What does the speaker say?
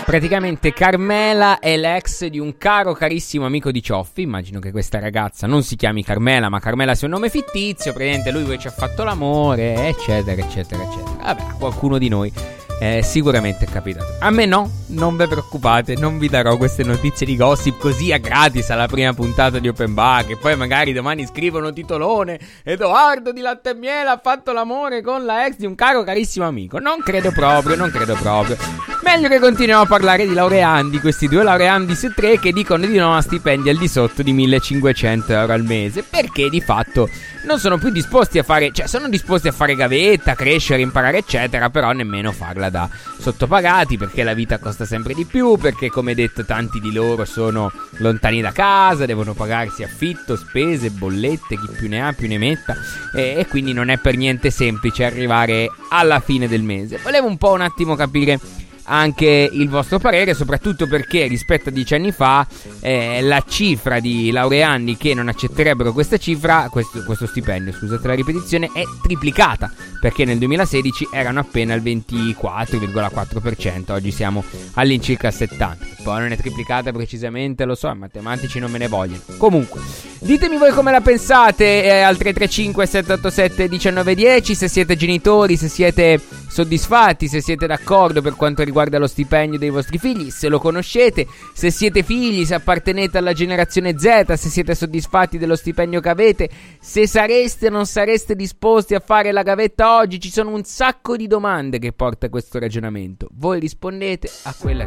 Praticamente Carmela è l'ex di un caro carissimo amico di Cioffi. Immagino che questa ragazza non si chiami Carmela, ma Carmela sia un nome fittizio. Praticamente lui poi ci ha fatto l'amore, eccetera, eccetera, eccetera. Vabbè, a qualcuno di noi sicuramente è capitato. A me no, non vi preoccupate, non vi darò queste notizie di gossip così a gratis alla prima puntata di Open Bar, che poi magari domani scrivono titolone: Edoardo di Latte e Miele ha fatto l'amore con la ex di un caro carissimo amico. Non credo proprio. Meglio che continuiamo a parlare di laureandi, questi due laureandi su tre che dicono di no a stipendi al di sotto di 1.500 euro al mese, perché di fatto non sono più disposti a fare, cioè sono disposti a fare gavetta, crescere, imparare eccetera, però nemmeno farla da sottopagati, perché la vita costa sempre di più, perché come detto tanti di loro sono lontani da casa, devono pagarsi affitto, spese, bollette, chi più ne ha più ne metta, e quindi non è per niente semplice arrivare alla fine del mese. Volevo un attimo capire anche il vostro parere, soprattutto perché rispetto a 10 anni fa la cifra di laureandi che non accetterebbero questa cifra, questo stipendio, scusate la ripetizione, è triplicata, perché nel 2016 erano appena il 24,4%, oggi siamo all'incirca al 70%. Poi non è triplicata precisamente, lo so, i matematici non me ne vogliono. Comunque, ditemi voi come la pensate al 335 787 1910, se siete genitori, se siete soddisfatti, se siete d'accordo per quanto riguarda lo stipendio dei vostri figli, se lo conoscete, se siete figli, se appartenete alla generazione Z, se siete soddisfatti dello stipendio che avete, se sareste o non sareste disposti a fare la gavetta oggi. Ci sono un sacco di domande che porta a questo ragionamento. Voi rispondete a quella